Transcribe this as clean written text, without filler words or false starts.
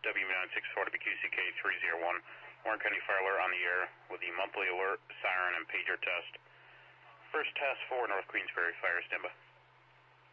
W964 to BQCK 301. Warren County Fire Alert on the air with the monthly alert, siren, and pager test. First task for North Queensbury Fire, standby.